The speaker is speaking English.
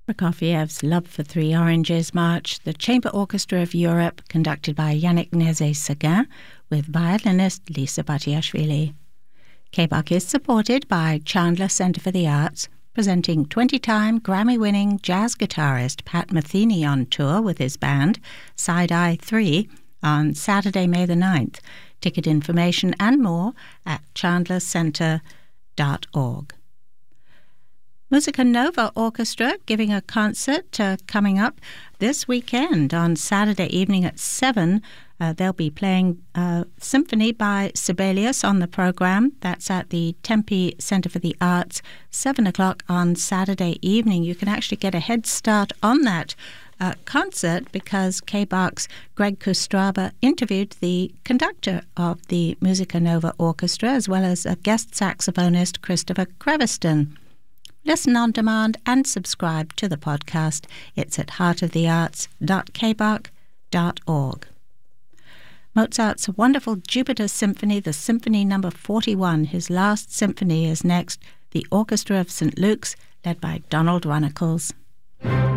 Prokofiev's Love for Three Oranges March, the Chamber Orchestra of Europe, conducted by Yannick Nézet-Séguin, with violinist Lisa Batiashvili. KBAK is supported by Chandler Center for the Arts, presenting 20-time Grammy-winning jazz guitarist Pat Metheny on tour with his band, Side Eye 3, on Saturday, May the 9th. Ticket information and more at chandlercenter.org. Musica Nova Orchestra giving a concert coming up this weekend on Saturday evening at 7. They'll be playing Symphony by Sibelius on the program. That's at the Tempe Center for the Arts, 7 o'clock on Saturday evening. You can actually get a head start on that concert because KBAK's Greg Kustraba interviewed the conductor of the Musica Nova Orchestra as well as a guest saxophonist, Christopher Creviston. Listen on demand and subscribe to the podcast. It's at heartofthearts.kbak.org. Mozart's wonderful Jupiter Symphony, the Symphony No. 41, his last symphony, is next. The Orchestra of St. Luke's, led by Donald Runnicles.